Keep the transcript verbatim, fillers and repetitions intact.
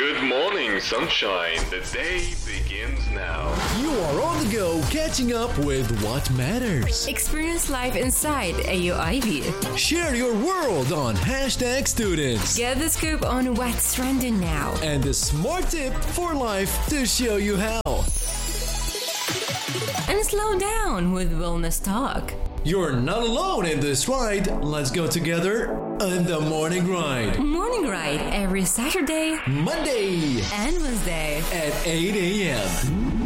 Good morning, sunshine. The day begins now. You are on the go, catching up with what matters. Experience life inside A U I B. Share your world on hashtag students. Get the scoop on what's trending now. And the smart tip for life to show you how. And slow down with wellness talk. You're not alone in this ride. Let's go together on the Morning Ride. Morning Ride every Saturday, Monday, and Wednesday at eight a.m.